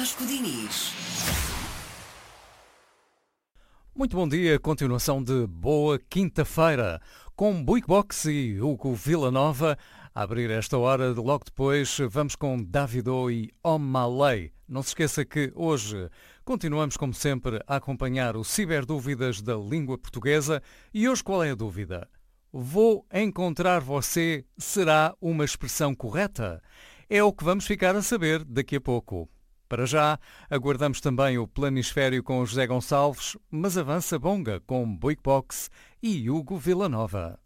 Vasco Diniz. Muito bom dia, continuação de boa quinta-feira, com Buicbox e Hugo Villanova. A abrir esta hora, logo depois, vamos com Davido e Omalay. Não se esqueça que hoje continuamos, como sempre, a acompanhar o Ciberdúvidas da língua portuguesa. E hoje qual é a dúvida? Vou encontrar você será uma expressão correta? É o que vamos ficar a saber daqui a pouco. Para já, aguardamos também o Planisfério com José Gonçalves, mas avança Bonga com Buicbox e Hugo Villanova.